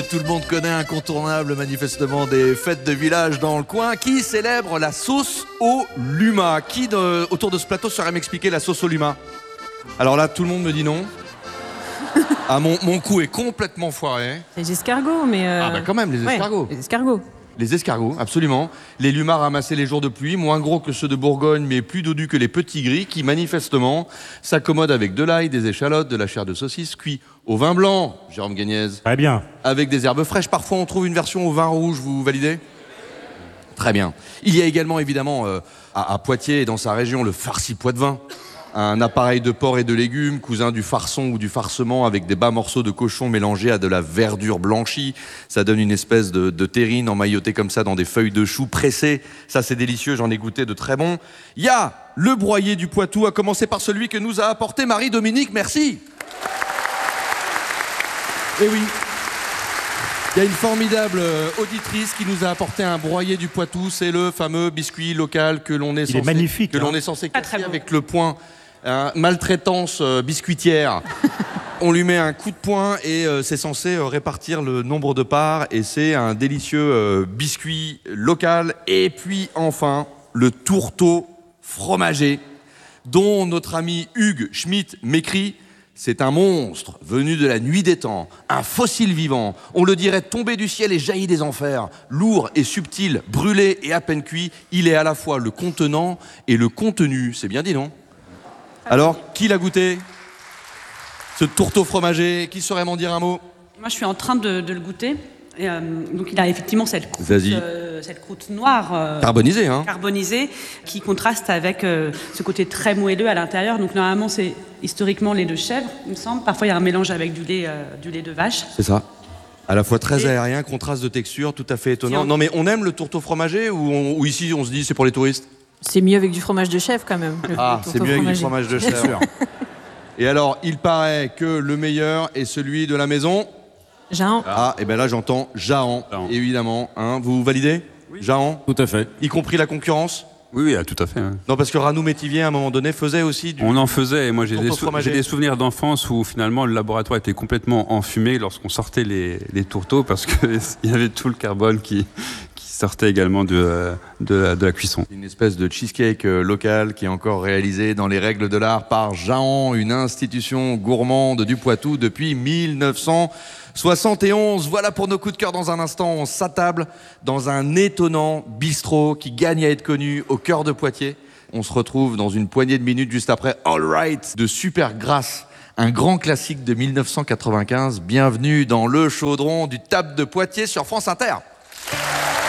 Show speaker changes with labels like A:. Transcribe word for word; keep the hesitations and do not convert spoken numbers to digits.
A: Tout le monde connaît incontournable manifestement des fêtes de village dans le coin. Qui célèbre la sauce au luma? Qui de, autour de ce plateau saurait m'expliquer la sauce au luma? Alors là, tout le monde me dit non. Ah, mon, mon coup est complètement foiré.
B: Les escargots, mais... Euh...
A: Ah bah quand même, les escargots.
B: Ouais, les escargots.
A: Les escargots, absolument. Les lumas ramassés les jours de pluie, moins gros que ceux de Bourgogne, mais plus dodus que les petits gris, qui manifestement s'accommodent avec de l'ail, des échalotes, de la chair de saucisse, cuit au vin blanc, Jérôme Gagnez.
C: Très bien.
A: Avec des herbes fraîches. Parfois, on trouve une version au vin rouge, vous validez? Très bien. Il y a également, évidemment, euh, à, à Poitiers et dans sa région, le farci poitevin. Un appareil de porc et de légumes, cousin du farçon ou du farcement, avec des bas morceaux de cochon mélangés à de la verdure blanchie. Ça donne une espèce de, de terrine emmaillotée comme ça dans des feuilles de chou pressées. Ça, c'est délicieux, j'en ai goûté de très bons. Il y a le broyé du Poitou, à commencer par celui que nous a apporté Marie-Dominique. Merci. Eh oui. Il y a une formidable auditrice qui nous a apporté un broyé du Poitou. C'est le fameux biscuit local que l'on est,
C: Il est
A: censé,
C: magnifique,
A: que
C: hein.
A: l'on est censé
B: Pas
A: casser
B: très bon.
A: avec le poing. Hein, maltraitance euh, biscuitière. On lui met un coup de poing et euh, c'est censé euh, répartir le nombre de parts. Et c'est un délicieux euh, biscuit local. Et puis enfin, le tourteau fromager, dont notre ami Hugues Schmitt m'écrit: c'est un monstre venu de la nuit des temps, un fossile vivant. On le dirait tombé du ciel et jailli des enfers. Lourd et subtil, brûlé et à peine cuit, il est à la fois le contenant et le contenu. C'est bien dit, non? Alors, qui l'a goûté? Ce tourteau fromager, qui saurait m'en dire un mot?
D: Moi, je suis en train de, de le goûter. Et, euh, donc, il a effectivement cette croûte,
A: Vas-y.
D: euh, cette croûte noire euh,
A: Carbonisé, hein?
D: carbonisée qui contraste avec euh, ce côté très moelleux à l'intérieur. Donc, normalement, c'est historiquement lait de chèvre, il me semble. Parfois, il y a un mélange avec du lait, euh, du lait de vache.
A: C'est ça. À la fois très
D: Et-
A: aérien, contraste de texture, tout à fait étonnant.
D: Tiens.
A: Non, mais on aime le tourteau fromager ou, on- ou ici on se dit c'est pour les touristes?
B: C'est mieux avec du fromage de chèvre, quand même. le
A: Ah,
B: tourteau
A: c'est mieux avec du
B: fromager.
A: fromage de chèvre. Et alors, il paraît que le meilleur est celui de la maison.
B: Jean,
A: Ah, et bien là j'entends Jahan,
E: Jahan.
A: évidemment. Hein. Vous validez? Jahan?
E: Tout à fait.
A: Y compris la concurrence?
E: Oui, oui, ah, tout à fait. hein.
A: Non, parce que Ranou Métivier, à un moment donné, faisait aussi du...
E: On en faisait, et moi j'ai
A: Tourteau
E: des, sou-
A: fromager.
E: j'ai des souvenirs d'enfance où finalement le laboratoire était complètement enfumé lorsqu'on sortait les, les tourteaux parce qu'il y avait tout le carbone qui, qui sortait également de, euh, de, la, de la cuisson.
A: Une espèce de cheesecake euh, local qui est encore réalisé dans les règles de l'art par Jahan, une institution gourmande du Poitou depuis mille neuf cent soixante et onze. Voilà pour nos coups de cœur. Dans un instant, on s'attable dans un étonnant bistrot qui gagne à être connu au cœur de Poitiers. On se retrouve dans une poignée de minutes juste après All Right de Supergrass, un grand classique de mille neuf cent quatre-vingt-quinze. Bienvenue dans le chaudron du Table de Poitiers sur France Inter.